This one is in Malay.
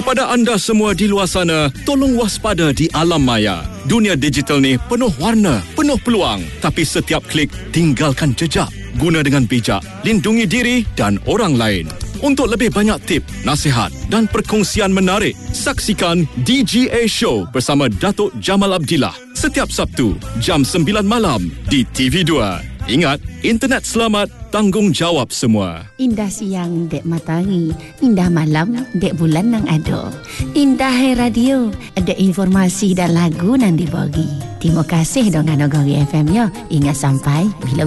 Kepada anda semua di luar sana, tolong waspada di alam maya. Dunia digital ni penuh warna, penuh peluang. Tapi setiap klik, tinggalkan jejak. Guna dengan bijak, lindungi diri dan orang lain. Untuk lebih banyak tip, nasihat dan perkongsian menarik, saksikan DGA Show bersama Datuk Jamal Abdillah setiap Sabtu jam 9 malam di TV2. Ingat, internet selamat, tanggungjawab semua. Indah siang dek matahari, indah malam dek bulan nang ado. Indah hai radio, ada informasi dan lagu nang dibagi. Terima kasih dengan Nagari FM ya. Ingat sampai bila